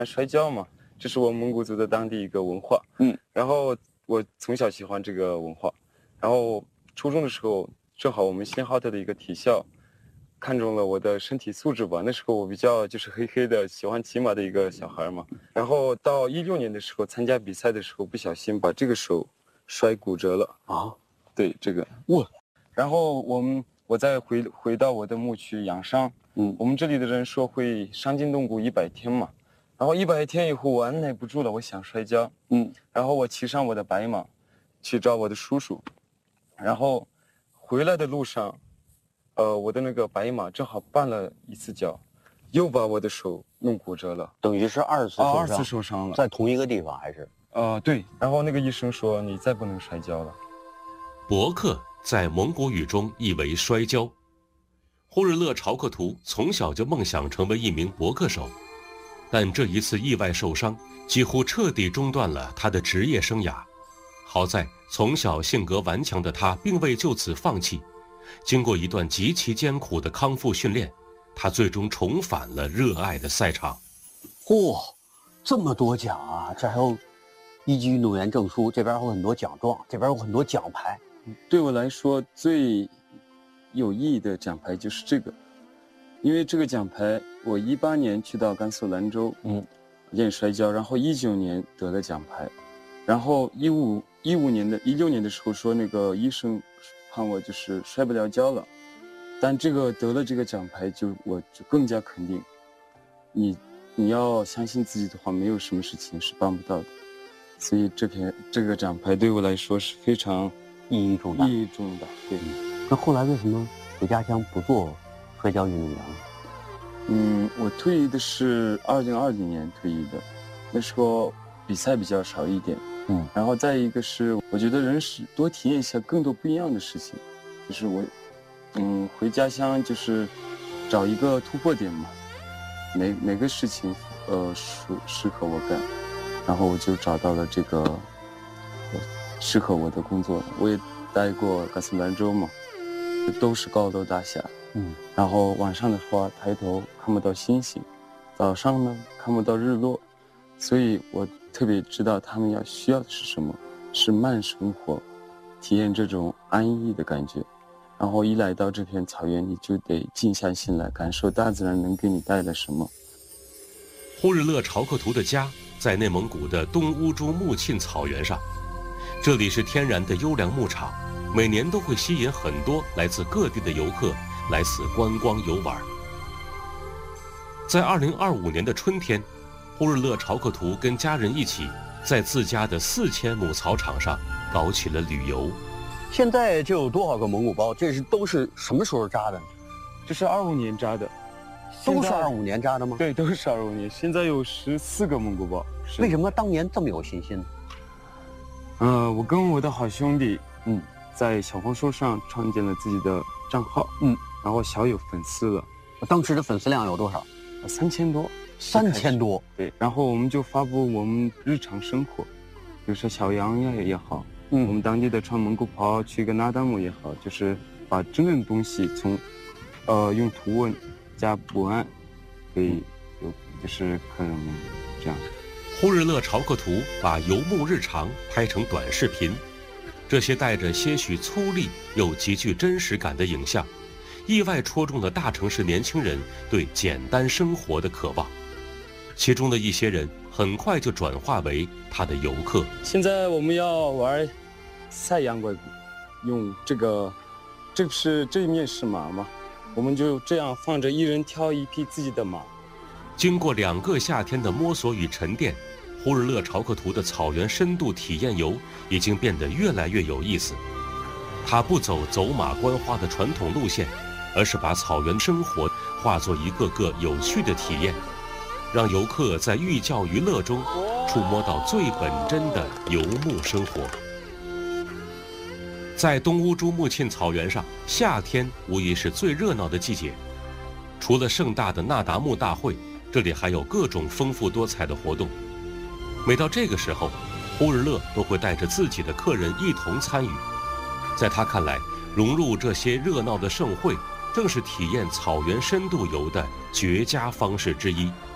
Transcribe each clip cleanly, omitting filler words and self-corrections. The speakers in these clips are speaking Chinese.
摔跤嘛，这是我们蒙古族的当地一个文化。然后我从小喜欢这个文化，然后初中的时候正好我们新浩特的一个体校看中了我的身体素质吧，那时候我比较就是黑黑的，喜欢骑马的一个小孩嘛。然后到16年的时候参加比赛的时候，不小心把这个手摔骨折了啊。对，这个然后我再回到我的牧区养伤。我们这里的人说会伤筋动骨100天嘛，然后100天以后我按耐不住了，我想摔跤。然后我骑上我的白马去找我的叔叔，然后回来的路上，我的那个白马正好绊了一次脚，又把我的手弄骨折了， 等于是2次受伤。 2次受伤了， 在同一个地方还是？ 对。然后那个医生说你再不能摔跤了。 博克在蒙古语中意为摔跤。呼日勒朝克图从小就梦想成为一名博克手，但这一次意外受伤几乎彻底中断了他的职业生涯。好在从小性格顽强的他并未就此放弃，经过一段极其艰苦的康复训练，他最终重返了热爱的赛场。 这么多奖啊！这还有1级运动员证书，这边有很多奖状，这边有很多奖牌。 对我来说最有意义的奖牌就是这个，因为这个奖牌我18年去到甘肃兰州练摔跤，然后19年得了奖牌，然后16年的时候说那个医生判我就是摔不了跤了，但这个得了这个奖牌我就更加肯定，你要相信自己的话，没有什么事情是办不到的，所以这个奖牌对我来说是非常意义重大。 对。 那后来为什么回家乡不做摔跤运动员了？ 我退役的是2020年退役的，那时候比赛比较少一点。然后再一个是我觉得人是多体验一下更多不一样的事情，就是我回家乡就是找一个突破点嘛，哪个事情适合我干，然后我就找到了这个适合我的工作。我也待过甘肃兰州嘛，都是高楼大厦，然后晚上的话抬头看不到星星，早上呢看不到日落，所以我特别知道他们需要的是什么，是慢生活，体验这种安逸的感觉。然后一来到这片草原，你就得静下心来感受大自然能给你带来什么。 呼日勒朝克图的家在内蒙古的东乌珠木沁草原上，这里是天然的优良牧场，每年都会吸引很多来自各地的游客来此观光游玩。在2025年的春天，呼日勒朝克图跟家人一起在自家的4000亩草场上搞起了旅游。 现在这有多少个蒙古包？都是什么时候扎的呢？ 这是25年扎的。 都是25年扎的吗？ 对，都是25年。现在有14个蒙古包。 为什么当年这么有信心呢？我跟我的好兄弟，在小红书上创建了自己的账号，然后小有粉丝了。 当时的粉丝量有多少 ？3000多。 3000多。 对，然后我们就发布我们日常生活，比如说小羊呀也好，我们当地的穿蒙古袍去个那达慕也好，就是把真正的东西从，用图文加文案，给就是客人们这样。 呼日勒朝克图把游牧日常拍成短视频，这些带着些许粗粝又极具真实感的影像，意外戳中了大城市年轻人对简单生活的渴望。其中的一些人很快就转化为他的游客。 现在我们要玩赛羊拐骨，用这一面是马嘛，我们就这样放着，一人挑一匹自己的马。 经过2个夏天的摸索与沉淀，呼日勒朝克图的草原深度体验游已经变得越来越有意思。它不走马观花的传统路线，而是把草原生活化作一个个有趣的体验，让游客在寓教于乐中触摸到最本真的游牧生活。在东乌珠木沁草原上，夏天无疑是最热闹的季节。除了盛大的那达慕大会，这里还有各种丰富多彩的活动。每到这个时候，呼日勒都会带着自己的客人一同参与。在他看来，融入这些热闹的盛会，正是体验草原深度游的绝佳方式之一。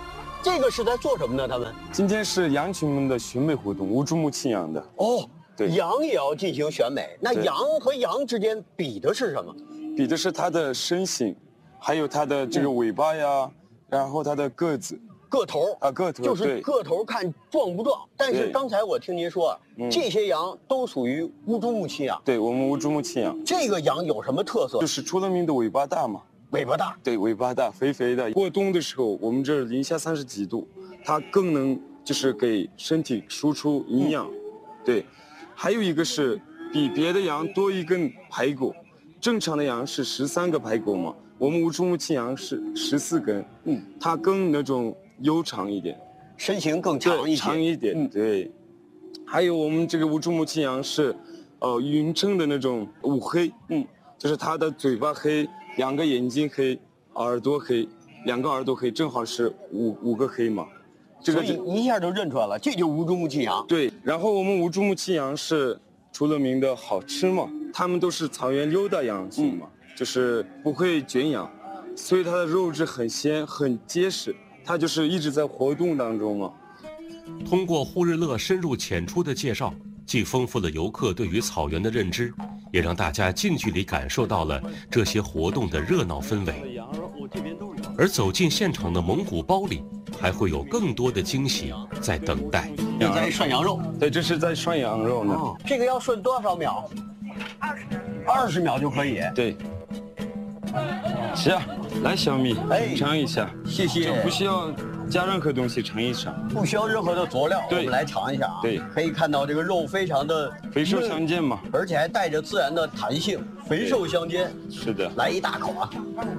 这个是在做什么呢？他们今天是羊群们的选美活动，乌珠穆亲羊的。 哦， 对， 羊也要进行选美。那羊和羊之间比的是什么？ 比的是它的身形，还有它的这个尾巴呀，然后它的个子。 个头啊，个头就是个头看壮不壮。但是刚才我听您说，这些羊都属于乌珠穆亲羊。 对，我们乌珠穆亲羊。 这个羊有什么特色？ 就是出了名的尾巴大嘛。 尾巴大。 对，尾巴大，肥肥的。过冬的时候，我们这儿零下30几度，它更能就是给身体输出营养。对，还有一个是比别的羊多一根排骨，正常的羊是13个排骨嘛，我们乌珠穆亲羊是14根。它更那种悠长一点， 身形更长一些。 长一点，对。还有我们这个乌珠穆亲羊是，匀称的那种五黑，就是它的嘴巴黑，2个眼睛黑，耳朵黑，2个耳朵黑，正好是五个黑嘛。这个所以一下就认出来了，这就是乌珠穆亲羊。 对，然后我们乌珠穆亲羊是出了名的好吃嘛，它们都是草原溜达羊群嘛，就是不会圈养，所以它的肉质很鲜很结实，它就是一直在活动当中嘛。 通过呼日勒深入浅出的介绍，既丰富了游客对于草原的认知，也让大家近距离感受到了这些活动的热闹氛围。而走进现场的蒙古包里，还会有更多的惊喜在等待。 这在涮羊肉。 对，这是在涮羊肉呢。 这个要涮多少秒？20秒就可以。 对。是啊，来小米，尝一下。 谢谢。 不需要加任何东西，尝一尝。 不需要任何的佐料， 对， 我们来尝一下啊。 对， 可以看到这个肉非常的肥瘦相间嘛， 而且还带着自然的弹性，肥瘦相间。 是的， 来一大口啊！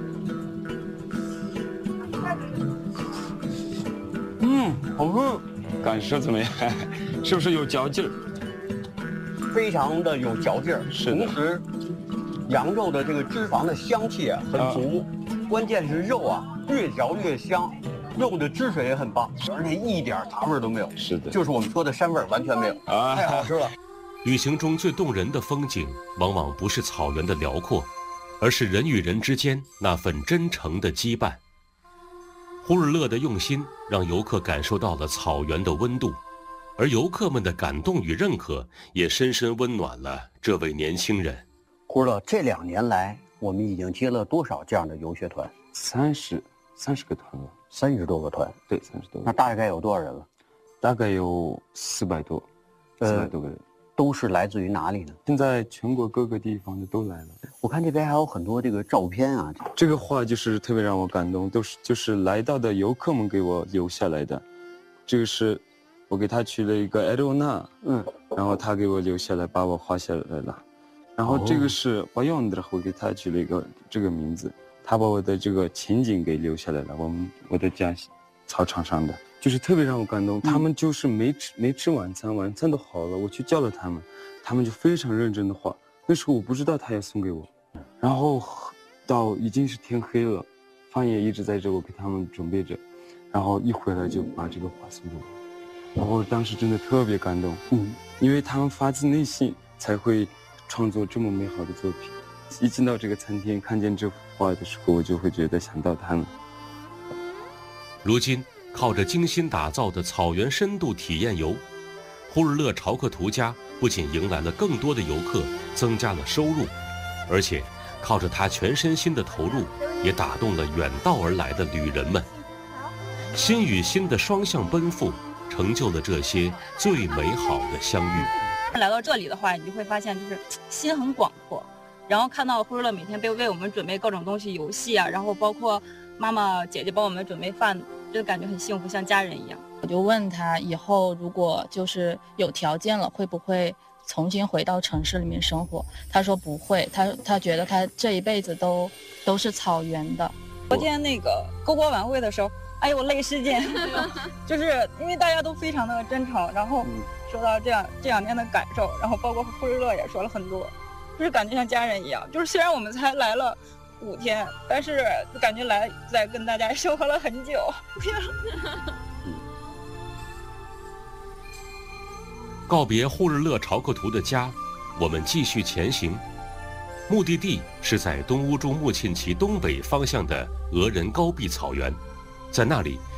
好吃。 感受怎么样？是不是有嚼劲儿？ 非常的有嚼劲儿， 是的。 同时，羊肉的这个脂肪的香气很足，关键是肉啊越嚼越香，肉的汁水也很棒，而且一点杂味都没有。 是的， 就是我们说的膻味完全没有，太好吃了。 旅行中最动人的风景，往往不是草原的辽阔，而是人与人之间那份真诚的羁绊。呼日勒的用心让游客感受到了草原的温度，而游客们的感动与认可也深深温暖了这位年轻人。 呼日勒这2年来，我们已经接了多少这样的游学团 ？30个团了 ，30多个团。 对，30多个。 那大概有多少人了？ 大概有400多，400多个人。 都是来自于哪里呢？ 现在全国各个地方的都来了。 我看这边还有很多这个照片啊。 这个画就是特别让我感动，就是来到的游客们给我留下来的。这个是我给他取了一个艾罗娜，然后他给我留下来，把我画下来了。然后这个是巴永德，我给他取了一个这个名字，他把我的这个情景给留下来了。我的家操场上的。就是特别让我感动，他们就是没吃晚餐，晚餐都好了，我去叫了他们，他们就非常认真的画。那时候我不知道他要送给我，然后到已经是天黑了，饭也一直在这，我给他们准备着，然后一回来就把这个画送给我，然后当时真的特别感动，因为他们发自内心才会创作这么美好的作品。一进到这个餐厅，看见这幅画的时候，我就会觉得想到他们。 如今靠着精心打造的草原深度体验游，呼日勒朝克图家不仅迎来了更多的游客，增加了收入，而且靠着他全身心的投入，也打动了远道而来的旅人们。心与心的双向奔赴，成就了这些最美好的相遇。 来到这里的话，你就会发现就是心很广阔，然后看到呼日勒每天为我们准备各种东西，游戏啊，然后包括妈妈姐姐帮我们准备饭，就感觉很幸福，像家人一样。 我就问他以后如果就是有条件了，会不会重新回到城市里面生活？他说不会，他觉得他这一辈子都是草原的。 昨天那个篝火晚会的时候，哎呦我泪失禁，就是因为大家都非常的真诚，然后说到这两天的感受，然后包括呼日勒也说了很多，就是感觉像家人一样。就是虽然我们才来了5天，但是感觉在跟大家生活了很久。 告别呼日勒朝克图的家，我们继续前行，目的地是在东乌珠穆沁旗东北方向的俄人高壁草原。在那里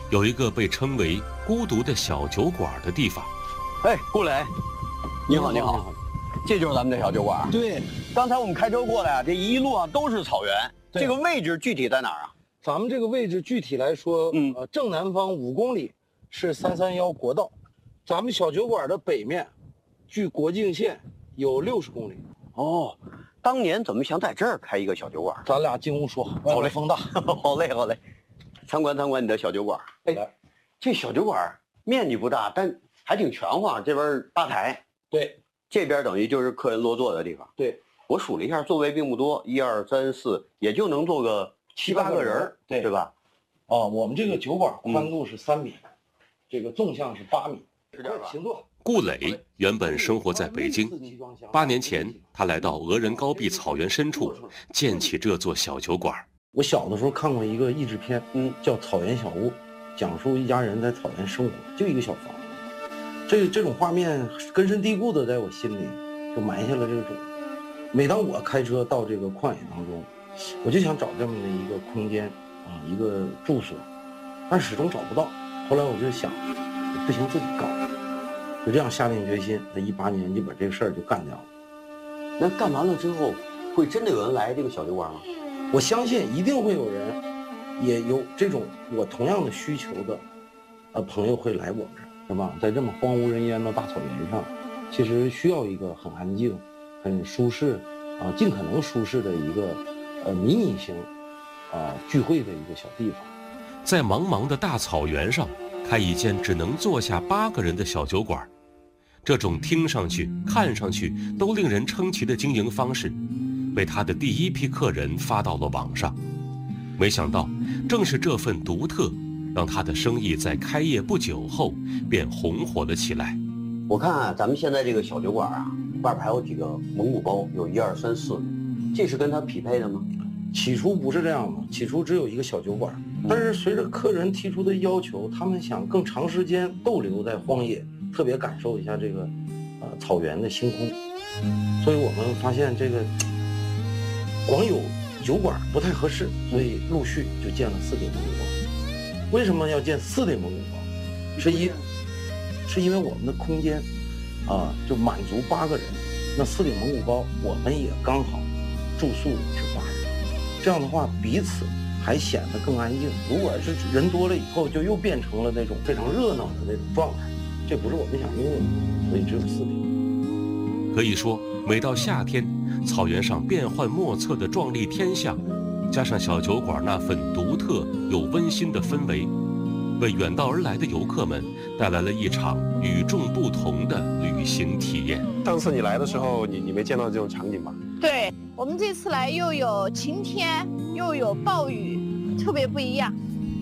有一个被称为孤独的小酒馆的地方。 哎，顾磊，你好，你好，这就是咱们的小酒馆。 对， 刚才我们开车过来啊，这一路上都是草原。这个位置具体在哪儿啊？ 咱们这个位置具体来说，正南方5公里是331国道，咱们小酒馆的北面，距国境线有60公里。 哦，当年怎么想在这儿开一个小酒馆？ 咱俩进屋说， 好嘞， 风大， 好嘞，好嘞。参观参观你的小酒馆。哎，这小酒馆面积不大，但还挺全乎。这边吧台， 对， 这边等于就是客人落座的地方。 对， 我数了一下，座位并不多，1、2、3、4，也就能坐个7、8个人，对吧？ 哦，我们这个酒馆宽度是3米，这个纵向是8米。请坐。 顾磊原本生活在北京，8年前他来到俄人高壁草原深处，建起这座小酒馆。 我小的时候看过一个译制片，叫《草原小屋》，讲述一家人在草原生活，就一个小房子。这种画面根深蒂固的在我心里，就埋下了这个种。每当我开车到这个旷野当中，我就想找这么的一个空间啊，一个住所，但始终找不到。后来我就想，不行，自己搞。就这样下定决心，在18年就把这个事儿就干掉了。 那干完了之后，会真的有人来这个小酒馆吗？ 我相信一定会有人，也有这种我同样的需求的，朋友会来我们这儿，是吧？在这么荒无人烟的大草原上，其实需要一个很安静、很舒适，尽可能舒适的一个迷你型，聚会的一个小地方。 在茫茫的大草原上开一间只能坐下8个人的小酒馆，这种听上去、看上去都令人称奇的经营方式，被他的第一批客人发到了网上。没想到，正是这份独特，让他的生意在开业不久后便红火了起来。 我看啊，咱们现在这个小酒馆啊，外边还有几个蒙古包，有1、2、3、4，这是跟他匹配的吗？ 起初不是这样的，起初只有一个小酒馆，但是随着客人提出的要求，他们想更长时间逗留在荒野，特别感受一下这个草原的星空，所以我们发现这个光有酒馆不太合适，所以陆续就建了4顶蒙古包。为什么要建4顶蒙古包？是因为我们的空间就满足8个人，那4顶蒙古包我们也刚好住宿是8人，这样的话彼此还显得更安静。如果是人多了以后，就又变成了那种非常热闹的那种状态，这不是我们想拥有的，所以只有4顶。 可以说，每到夏天，草原上变幻莫测的壮丽天象，加上小酒馆那份独特又温馨的氛围，为远道而来的游客们带来了一场与众不同的旅行体验。 上次你来的时候，你没见到这种场景吧？ 对，我们这次来又有晴天，又有暴雨，特别不一样。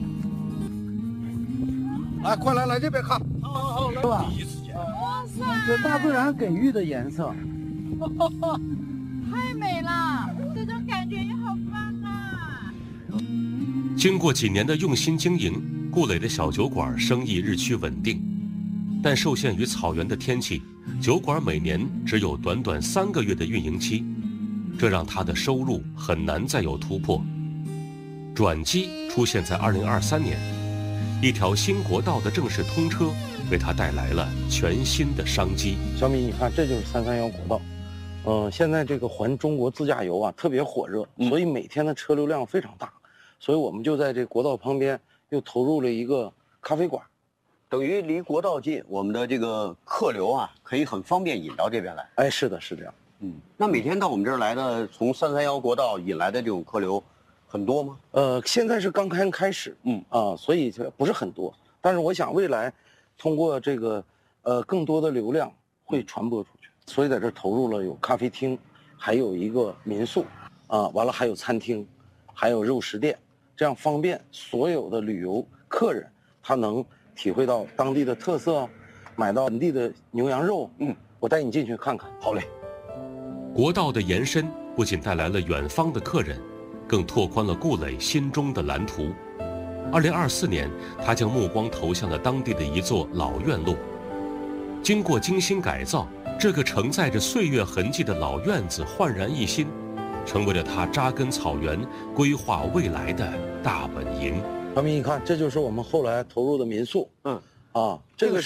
来，快来这边看，是吧？ 哇塞， 这大自然给予的颜色， 太美了，这种感觉也好棒啊！ 经过几年的用心经营，顾磊的小酒馆生意日趋稳定，但受限于草原的天气，酒馆每年只有短短3个月的运营期，这让他的收入很难再有突破。转机出现在2023年，一条新国道的正式通车，为他带来了全新的商机。 小米，你看，这就是331国道。现在这个环中国自驾游啊特别火热，所以每天的车流量非常大，所以我们就在这国道旁边又投入了一个咖啡馆， 等于离国道近，我们的这个客流啊可以很方便引到这边来。 哎，是的，是这样。 那每天到我们这儿来的，从331国道引来的这种客流很多吗？ 现在是刚开始，所以不是很多，但是我想未来通过这个更多的流量会传播出去，所以在这儿投入了有咖啡厅，还有一个民宿，完了还有餐厅，还有肉食店，这样方便所有的旅游客人他能体会到当地的特色，买到本地的牛羊肉。我带你进去看看。 好嘞。 国道的延伸不仅带来了远方的客人，更拓宽了顾磊心中的蓝图。2024年，他将目光投向了当地的一座老院落。经过精心改造，这个承载着岁月痕迹的老院子焕然一新，成为了他扎根草原、规划未来的大本营。 小米，你看，这就是我们后来投入的民宿。啊，这个是。